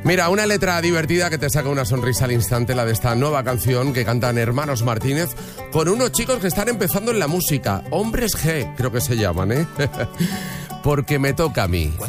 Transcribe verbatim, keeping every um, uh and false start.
Mira, una letra divertida que te saca una sonrisa al instante, la de esta nueva canción que cantan Hermanos Martínez con unos chicos que están empezando en la música. Hombres G, creo que se llaman, ¿eh? Porque me toca a mí.